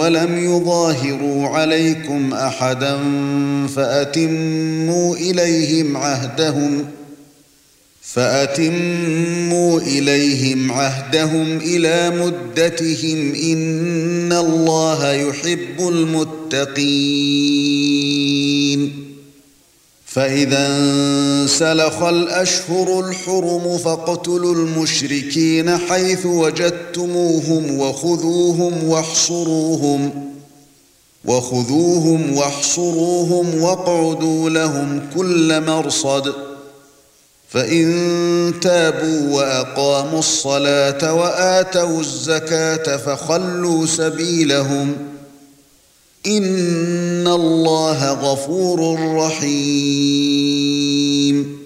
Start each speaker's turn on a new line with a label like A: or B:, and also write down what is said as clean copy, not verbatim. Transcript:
A: ولم يظاهروا عليكم أحدا فأتموا إليهم عهدهم إلى مدتهم إن الله يحب المتقين. فإذا انسلخ الأشهر الحرم فاقتلوا المشركين حيث وجدتموهم وخذوهم واحصروهم واقعدوا لهم كل مرصد. فإن تابوا وأقاموا الصلاة وآتوا الزكاة فخلوا سبيلهم إن الله غفور رحيم.